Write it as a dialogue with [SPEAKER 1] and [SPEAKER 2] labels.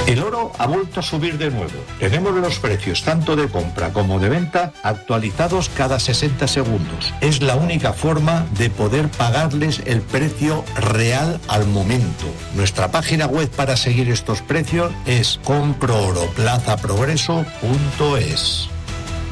[SPEAKER 1] El oro ha vuelto a subir de nuevo. Tenemos los precios tanto de compra como de venta actualizados cada 60 segundos. Es la única forma de poder pagarles el precio real al momento. Nuestra página web para seguir estos precios es comproroplazaprogreso.es.